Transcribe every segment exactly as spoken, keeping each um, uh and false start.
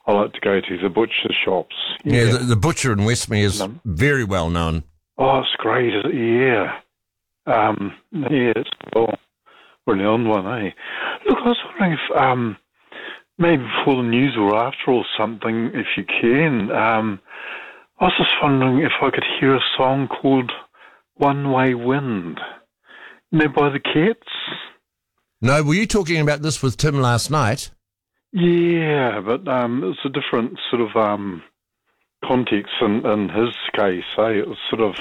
I like to go to the butcher shops. Yeah, yeah the, the butcher in Westmead is um, very well known. Oh, it's great. Yeah. Um, yeah, it's well, renowned one, eh? Look, I was wondering if um, maybe before the news or after or something, if you can, um, I was just wondering if I could hear a song called One Way Wind. You know, by the Cats? No, were you talking about this with Tim last night? Yeah, but um, it's a different sort of um, context in, in his case. Eh? It was sort of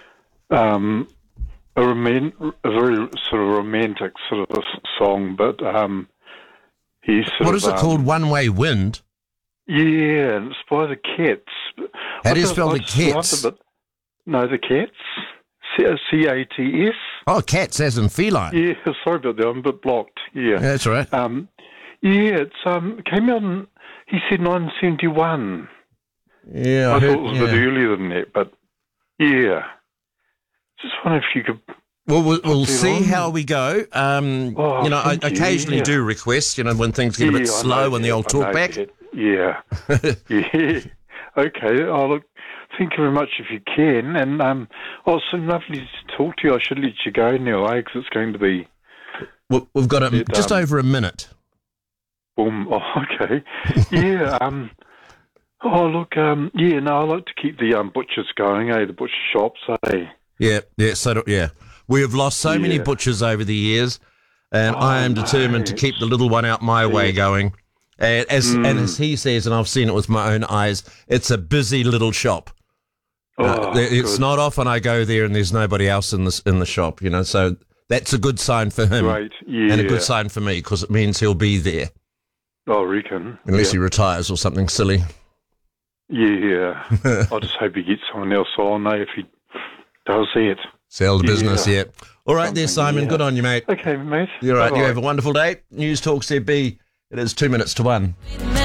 um, a, roman- a very sort of romantic sort of a song, but um, he sort What of, is it um, called? One Way Wind? Yeah, and it's by the Cats. How do you spell the Cats? No, the Cats. C A T S. Oh, cats as in feline. Yeah, sorry about that. I'm a bit blocked. Yeah, yeah that's all right. Um, yeah, it's um came out in, he said nineteen seventy-one. Yeah, I, I heard, thought it was yeah. a bit earlier than that, but yeah. Just wonder if you could. Well, we'll, we'll see on. how we go. Um, oh, you know, I you, occasionally yeah. do request, you know, when things get yeah, a bit slow on the old talkback. Yeah. yeah. Okay. Oh, look, thank you very much if you can. And um, oh, it's so lovely to talk to you. I should let you go now, eh? Because it's going to be. Well, we've got a, bit, just um, over a minute. Boom. Oh, okay. yeah. Um. Oh, look. Um. Yeah. No, I like to keep the um butchers going, eh? The butcher shops, eh? Yeah. Yeah. So do, yeah. We have lost so yeah. many butchers over the years, and oh, I am determined mate. to keep the little one out my yeah. way going. And as mm. and as he says, and I've seen it with my own eyes, it's a busy little shop. Oh, uh, it's good. not often I go there and there's nobody else in the in the shop, you know. So that's a good sign for him, right. yeah. and a good sign for me because it means he'll be there. I reckon, unless yeah. he retires or something silly. Yeah, I just hope he gets someone else on, eh, if he does it. Sell the yeah. business, yeah. All right, Something, there, Simon. Yeah. Good on you, mate. Okay, mate. You're right. Bye-bye. You have a wonderful day. News Talk Z B. It is two minutes to one.